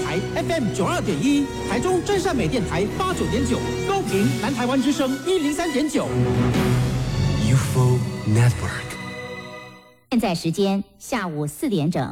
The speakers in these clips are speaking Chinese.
台 FM 92.1，台中真善美电台89.9，高屏南台湾之声103.9。 UFO Network。 现在时间下午4点整。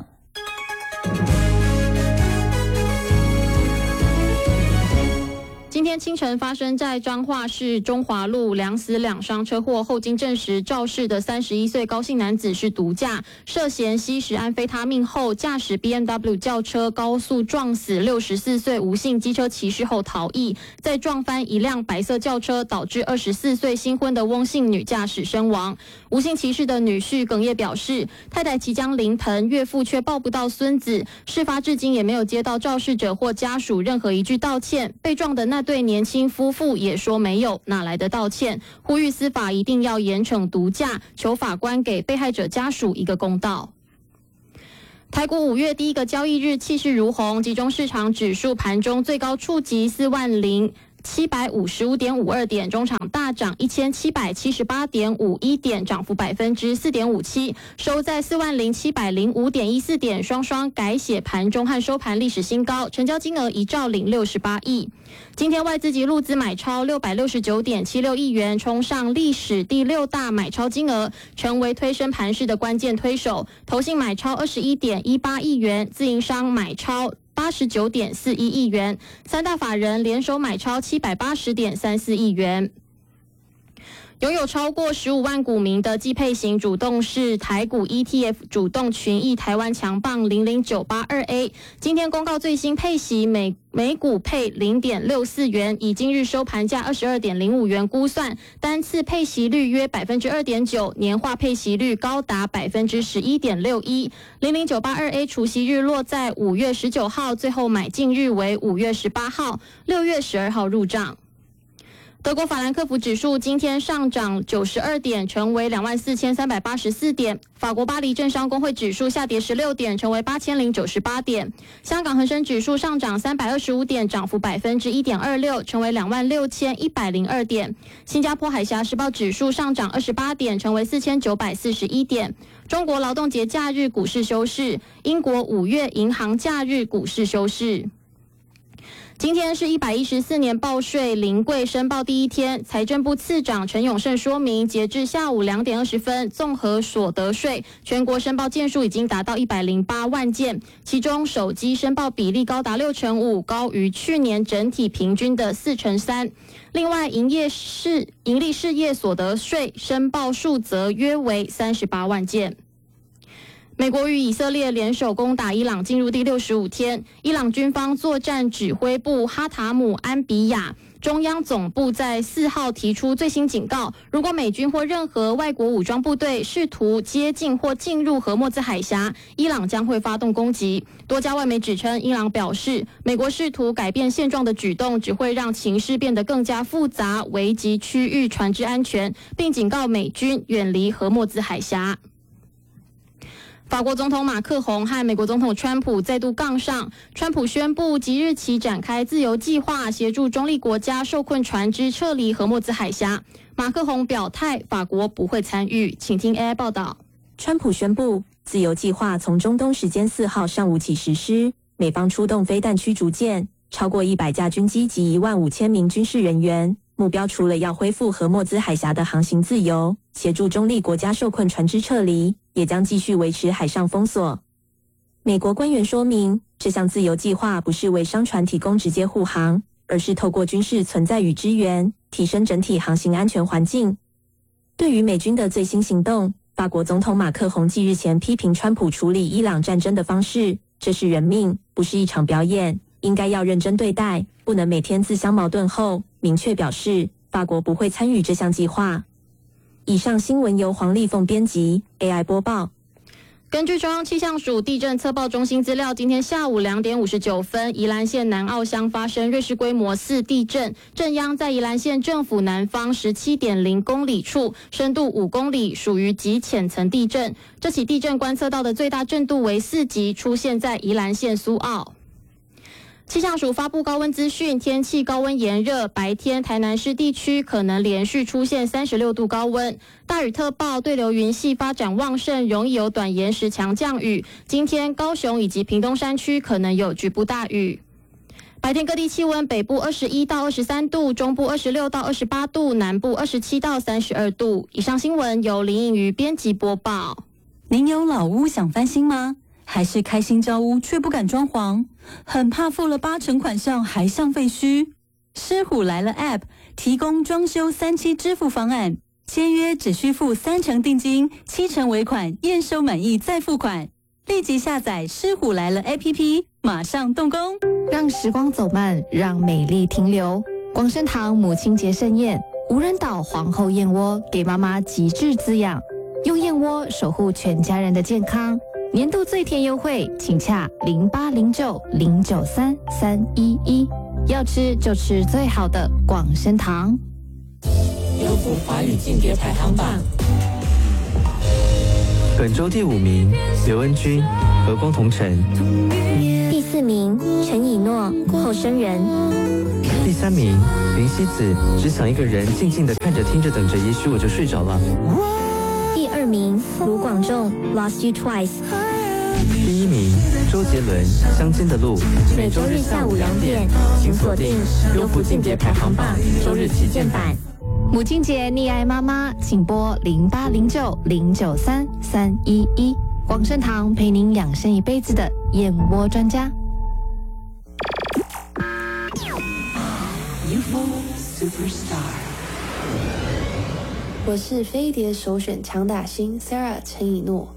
今天清晨发生在彰化市中华路2死2伤车祸后，经证实肇事的31岁高姓男子是毒驾，涉嫌吸食安非他命后驾驶 BMW 轿车高速撞死64岁吴姓机车骑士后逃逸，再撞翻一辆白色轿车，导致24岁新婚的翁姓女驾驶身亡。吴姓骑士的女婿哽咽表示，太太即将临盆，岳父却抱不到孙子，事发至今也没有接到肇事者或家属任何一句道歉，被撞的那对年轻夫妇也说没有，哪来的道歉？呼吁司法一定要严惩毒驾，求法官给被害者家属一个公道。台股5月第一个交易日气势如虹，集中市场指数盘中最高触及40755.52点，中场大涨1778.51点，涨幅4.57%，收在40705.14点，双双改写盘中和收盘历史新高，成交金额1兆068亿。今天外资及陆资买超669.76亿元，冲上历史第6大买超金额，成为推升盘势的关键推手。投信买超21.18亿元，自营商买超89.41亿元，三大法人联手买超780.34亿元。拥有超过15万股民的季配型主动式台股 ETF 主动群益台湾强棒00982A， 今天公告最新配息每股配 0.64 元，以今日收盘价 22.05 元估算，单次配息率约 2.9%， 年化配息率高达 11.61%。 00982A 除息日落在5月19号，最后买进日为5月18号，6月12号入账。德国法兰克福指数今天上涨92点，成为24384点。法国巴黎政商工会指数下跌16点，成为8098点。香港恒生指数上涨325点，涨幅 1.26%， 成为26102点。新加坡海峡时报指数上涨28点，成为4941点。中国劳动节假日股市休市，英国5月银行假日股市休市。今天是114年报税临柜申报第一天，财政部次长陈永胜说明，截至下午2点20分，综合所得税全国申报件数已经达到108万件，其中手机申报比例高达65%，高于去年整体平均的43%。另外，盈利事业所得税申报数则约为38万件。美国与以色列联手攻打伊朗进入第65天，伊朗军方作战指挥部哈塔姆安比亚中央总部在4号提出最新警告，如果美军或任何外国武装部队试图接近或进入荷默兹海峡，伊朗将会发动攻击。多家外媒指称，伊朗表示，美国试图改变现状的举动只会让情势变得更加复杂，危及区域船只安全，并警告美军远离荷默兹海峡。法国总统马克宏和美国总统川普再度杠上，川普宣布即日起展开自由计划，协助中立国家受困船只撤离荷默兹海峡。马克宏表态，法国不会参与。请听 AI 报道。 川普宣布，自由计划从中东时间4号上午起实施，美方出动飞弹驱逐舰，超过100架军机及15000名军事人员。目标除了要恢复荷默兹海峡的航行自由，协助中立国家受困船只撤离，也将继续维持海上封锁。美国官员说明，这项自由计划不是为商船提供直接护航，而是透过军事存在与支援，提升整体航行安全环境。对于美军的最新行动，法国总统马克宏继日前批评川普处理伊朗战争的方式，这是人命，不是一场表演，应该要认真对待，不能每天自相矛盾后，明确表示法国不会参与这项计划。以上新闻由黄丽凤编辑 ，AI 播报。 根据中央气象署地震测报中心资料，今天下午2点59分，宜兰县南澳乡发生瑞士规模4地震，震央在宜兰县政府南方17.0公里处，深度5公里，属于极浅层地震。这起地震观测到的最大震度为4级，出现在宜兰县苏澳。气象署发布高温资讯，天气高温炎热，白天台南市地区可能连续出现36度高温，大雨特报，对流云系发展旺盛，容易有短延时强降雨。今天高雄以及屏东山区可能有局部大雨。 白天各地气温，北部21到23度，中部26到28度，南部27到32度。以上新闻由林颖瑜编辑播报。 您有老屋想翻新吗？还是开新交屋却不敢装潢？很怕付了80%款项还像废墟？狮虎来了 App 提供装修3期支付方案，签约只需付3成定金，7成尾款，验收满意再付款。立即下载狮虎来了 APP， 马上动工。 让时光走慢，让美丽停留。广生堂母亲节盛宴，无人岛皇后燕窝给妈妈极致滋养，用燕窝守护全家人的健康。年度最甜优惠，请洽0809093311。要吃就吃最好的广生堂。 优步华语进阶排行榜。 本周第5名，刘恩君，和光同尘。 第4名，陈以诺，后生人。 第3名，林夕子，只想一个人静静地看着听着等着，也许我就睡着了。 第2名，卢广仲， Lost You Twice。 第1名，周杰伦，乡间的路。 每周日下午2点，请锁定优步进阶排行榜周日旗舰版。 母亲节溺爱妈妈，请拨0809093311。广生堂陪您养生一辈子的燕窝专家。 我是飞碟首选强打星 Sarah 陈以诺。